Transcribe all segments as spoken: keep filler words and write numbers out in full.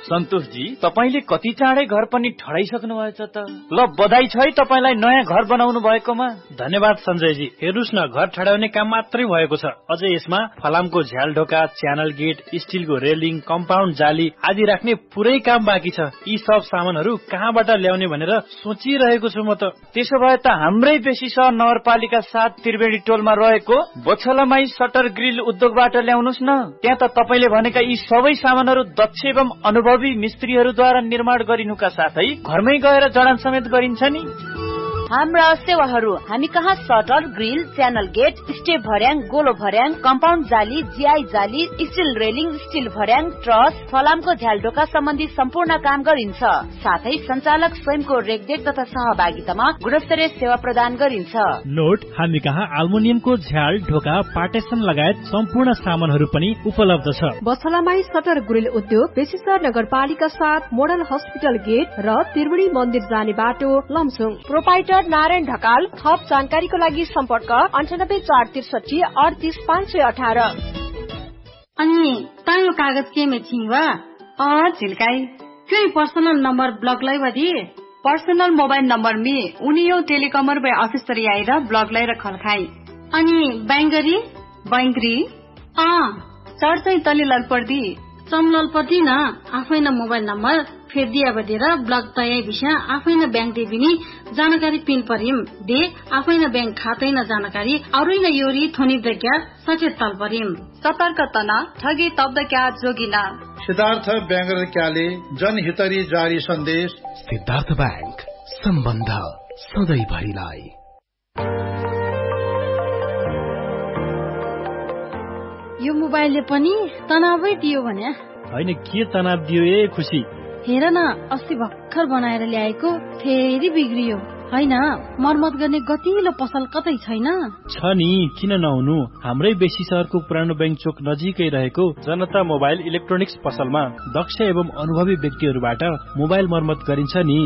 सन्तोषजी, तपाईले कति चाँडै घर पनि ठडाइसक्नु भएछ त। ल बधाई छ है तपाईलाई नयाँ घर बनाउनु भएकोमा। धन्यवाद सञ्जयजी। हेर्नुस् न, घर ठडाउने काम मात्रै भएको छ, अझै यसमा फलामको झ्याल ढोका, च्यानल गेट, स्टिलको रेलिङ, कम्पाउन्ड जाली आदि राख्ने पुरै काम बाँकी छ। यी सब सामानहरू कहाँबाट ल्याउने भनेर सोचिरहेको छु म त। त्यसो भए त हाम्रै बेसी सहर नगरपालिका सात त्रिवेणी टोलमा रहेको बछलमाई सटर ग्रिल उद्योगबाट ल्याउनुस् न। त्यहाँ त तपाईले भनेका यी सबै सामानहरू दक्ष एवं अनुभवी मिस्त्रीहरूद्वारा निर्माण गरिनुका साथै घरमै गएर जडान समेत गरिन्छ नि। हाम्रा सेवाहरू हामी कहाँ shutter grill, channel get, step भर्याङ, गोलो भर्याङ, कम्पाउन्ड जाली, जिआई जाली, स्टिल रेलिङ, स्टिल भर्याङ, ट्रस, फलामको झ्यालडोका सम्बन्धी सम्पूर्ण काम गरिन्छ। साथै सञ्चालक स्वयंको रेखदेख तथा सहभागितामा गुणस्तरीय सेवा प्रदान गरिन्छ। नोट, हामी कहाँ आल्मुनियमको झ्याल ढोका, पार्टेसन लगायत सम्पूर्ण सामानहरू पनि उपलब्ध छ। बछलामाई सटर ग्रिल उद्योग, बेसीसर नगरपालिका साथ, मोडल हस्पिटल गेट र त्रिवेणी मन्दिर जाने बाटो, लमजुङ। प्रोपाइटर नारायण ढकाल। थप जानकारीको लागि सम्पर्क अन्ठानब्बे चार त्रिसठी अडतिस पाँच सय अठार। अनि तायो कागज के में छिंगवा अ झिल्काई क्यों पर्सनल नंबर ब्लॉक लाई वदी पर्सनल मोबाइल नंबर में उनियो टेलिकमर बे ऑफिस तरी आएर ब्लॉक लाई रखल खाई। अनि बैंगरी बैंगरी अ चार चाहिँ तली ललपर्दी सम ललपर्दी न आफै न मोबाइल नंबर फेर दिया बदेर ब्लॉक तय विषय आफै न बैंक दे बिनी जानकारी पिन परिम दे आफै न बैंक खातै न जानकारी अरु न योरी थोनी दग्या सचेत तल परिम सतर्क तना ठगी तब्द क्या जोगिना। सिद्धार्थ बैंगर क्याले जनहितरी जारी सन्देश। सिद्धार्थ बैंक, सम्बन्ध सधैँ भरिलाई। यो मोबाइलले पनि तनावै दियो भने हैन, के तनाव दियो ए खुसी। हेर न, अस्ति भर्खर बनाएर ल्याएको फेरि बिग्रियो। हैन, मर्मत गर्ने गतिलो पसल कतै छैन? छ नि, किन नहुनु। हाम्रै बेसी शहरको पुरानो बैंक चोक नजिकै रहेको जनता मोबाइल इलेक्ट्रोनिक्स पसलमा दक्ष एवं अनुभवी व्यक्तिहरूबाट मोबाइल मर्मत गरिन्छ नि।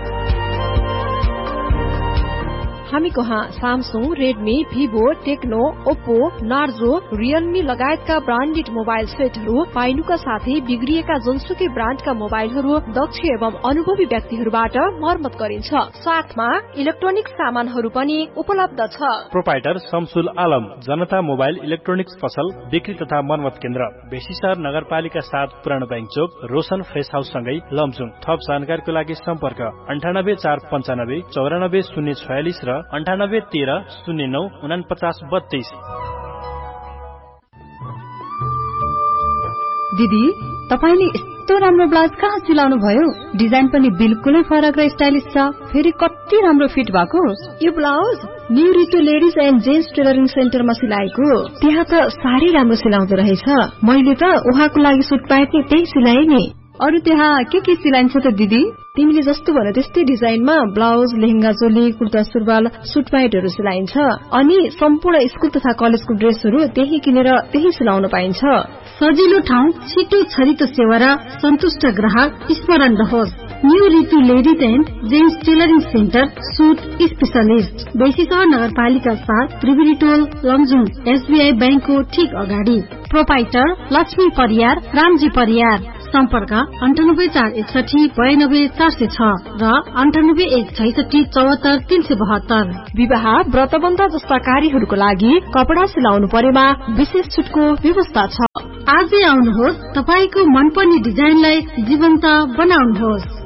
हामी कहाँ Samsung, Redmi, Vivo, Tecno, Oppo, Narzo, Realme लगायतका ब्रान्डेड मोबाइल सेटहरू पाइनुका साथै बिग्रिएका जुनसुकै ब्रान्डका मोबाइलहरू दक्ष एवं अनुभवी व्यक्तिहरूबाट मर्मत गरिन्छ। साथमा इलेक्ट्रोनिक सामानहरू पनि उपलब्ध छ। प्रोपाइटर शमसुल आलम, जनता मोबाइल इलेक्ट्रोनिक्स पसल, बिक्री तथा मर्मत केन्द्र, बेसीसर नगरपालिका सात, पुरानो बैंक चोक, रोशन फ्रेस हाउस सँगै लमजुङ। थप जानकारीको लागि सम्पर्क अन्ठानब्बे चार पञ्चानब्बे चौरानब्बे शून्य छयालिस र अन्ठानब्बे तेह्र शून्य नौ उनापचास बत्तीस। दिदी, तपाईले यस्तो राम्रो ब्लाउज कहाँ सिलाउनु भयो? डिजाइन पनि बिल्कुलै फरक र स्टाइलिश छ, फेरि कति राम्रो फिट भएको। यो blouse new Ritu ladies and gents tailoring सेन्टरमा सिलाएको। त्यहाँ त साह्रै राम्रो सिलाउँदो रहेछ। मैले त उहाँको लागि सुट प्यान्ट नि त्यही सिलाएँ नि। अरु त्यहाँ के के सिलाइन्छ त दिदी? तिमीले जस्तो भने त्यस्तै डिजाइनमा ब्लाउज, लेहेंगा चोली, कुर्ता सुरुवाल, सुट प्यान्टहरू सिलाइन्छ। अनि सम्पूर्ण स्कुल तथा कलेजको ड्रेसहरू त्यही किनेर त्यही सिलाउन पाइन्छ। सजिलो ठाउँ, छिटो छरितो सेवा र सन्तुष्ट ग्राहक स्मरण रहोस्। New Ritu ladies and gents tailoring centre, suit specialist, बेसीसर नगरपालिका सात, त्रिवेणी टोल, लमजुङ। एसबीआई बैंकको ठीक अगाडि। प्रोपाइटर लक्ष्मी परियार, रामजी परियार। सम्पर्क अन्ठानब्बे चार एकसठी बयानब्बे चार सय छ र अन्ठानब्बे एक छैसठी चौहत्तर तीन सय बहत्तर। विवाह, व्रतबन्ध जस्ता कार्यहरूको लागि कपडा सिलाउनु परेमा विशेष छुटको व्यवस्था छ। आजै आउनुहोस्, तपाईको मनपर्ने डिजाइनलाई जीवन्त बनाउनुहोस्।